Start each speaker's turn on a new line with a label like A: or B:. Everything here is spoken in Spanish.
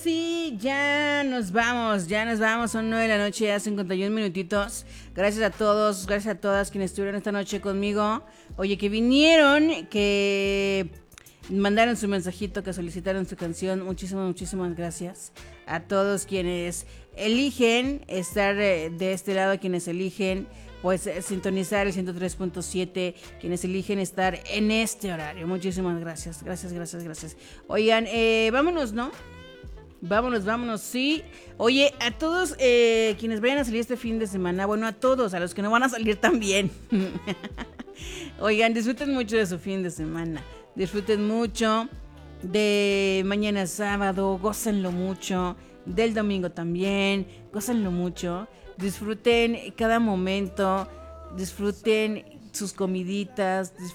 A: sí, ya nos vamos, son 9 de la noche, ya 51 minutitos. Gracias a todos, gracias a todas quienes estuvieron esta noche conmigo. Oye, que vinieron, que mandaron su mensajito, que solicitaron su canción. Muchísimas gracias a todos quienes eligen estar de este lado, quienes eligen pues sintonizar el 103.7, quienes eligen estar en este horario. Muchísimas gracias. Oigan, vámonos, ¿no? Vámonos, sí. Oye, a todos quienes vayan a salir este fin de semana, bueno, a todos, a los que no van a salir también. Oigan, disfruten mucho de su fin de semana. Disfruten mucho de mañana sábado, gócenlo mucho. Del domingo también, gócenlo mucho. Disfruten cada momento, disfruten sus comiditas,